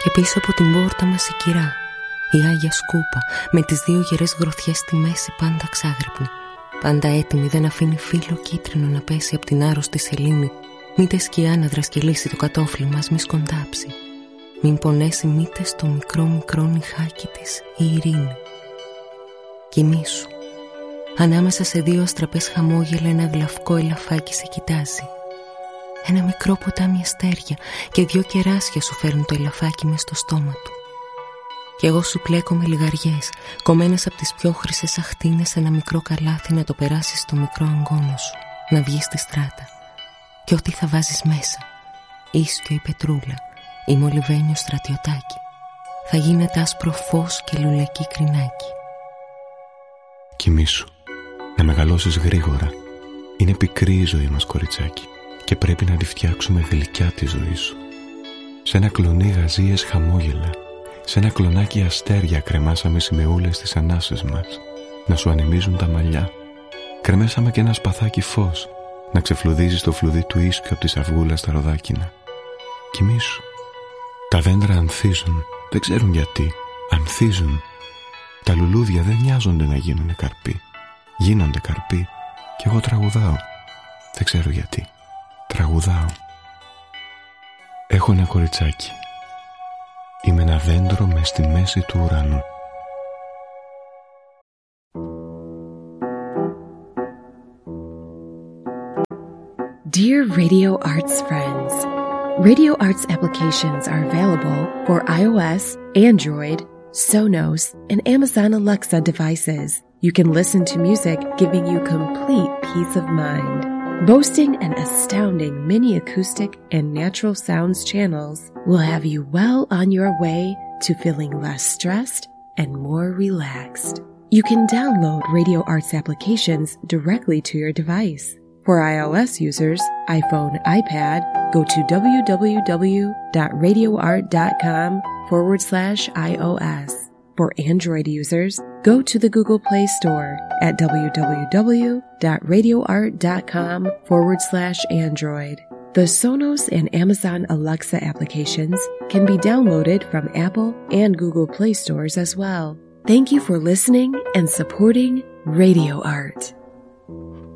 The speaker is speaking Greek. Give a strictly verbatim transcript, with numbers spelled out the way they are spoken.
Και πίσω από την πόρτα μας η κυρά, η Άγια Σκούπα, με τις δύο γερές γροθιές στη μέση, πάντα ξάγρυπνη. Πάντα έτοιμη, δεν αφήνει φύλλο κίτρινο να πέσει από την άρρωστη σελήνη. Μήτε σκιά να δρασκελίσει το κατόφλι μας, μη σκοντάψει. Μην πονέσει μήτε στο μικρό μικρό νυχάκι της η ειρήνη. Κοιμήσου. Ανάμεσα σε δύο αστραπές χαμόγελα ένα γλαυκό ελαφάκι σε κοιτάζει. Ένα μικρό ποτάμι αστέρια και δύο κεράσια σου φέρνουν το ελαφάκι μες στο στόμα του. Κι εγώ σου πλέκω με λιγαριές, κομμένες από τις πιο χρυσές αχτίνες, ένα μικρό καλάθι να το περάσεις στο μικρό αγκόνο σου, να βγεις στη στράτα. Και ό,τι θα βάζεις μέσα, ίσκιο ή πετρούλα, ή μολυβένιο στρατιωτάκι, θα γίνεται άσπρο φως και λουλεκί κρινάκι. Κοιμήσου, να μεγαλώσεις γρήγορα. Είναι πικρή η ζωή μας, κοριτσάκι, και πρέπει να τη φτιάξουμε γλυκιά τη ζωή σου. Σε ένα κλονί γαζίες χαμόγελα, σε ένα κλονάκι αστέρια κρεμάσαμε σημεούλες στις ανάσες μας, να σου ανεμίζουν τα μαλλιά. Κρεμέσαμε και ένα σπαθάκι φως, να ξεφλουδίζεις το φλουδί του ίσκου από τη αυγούλα στα ροδάκινα. Κοιμήσου. Τα δέντρα ανθίζουν, δεν ξέρουν γιατί, ανθίζουν. Τα λουλούδια δεν νοιάζονται να γίνουνε καρποί. Γίνονται καρποί και εγώ τραγουδάω. Δεν ξέρω γιατί. Τραγουδάω. Έχω ένα κοριτσάκι. Είμαι ένα δέντρο μες στη μέση του ουρανού. Dear Radio Arts friends, Radio Arts applications are available for iOS, Android, Sonos, and Amazon Alexa devices. You can listen to music giving you complete peace of mind. Boasting an astounding mini acoustic and natural sounds channels will have you well on your way to feeling less stressed and more relaxed. You can download Radio Arts applications directly to your device. For iOS users, iPhone, iPad, go to www.radioart.com forward slash iOS. For Android users, go to the Google Play Store at www.radioart.com forward slash Android. The Sonos and Amazon Alexa applications can be downloaded from Apple and Google Play stores as well. Thank you for listening and supporting Radio Art.